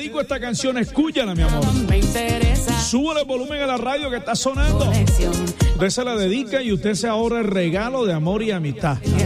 dedico esta canción, escúchala, mi amor. Súbele el volumen a la radio que está sonando. Usted se la dedica y usted se ahorra el regalo de amor y amistad.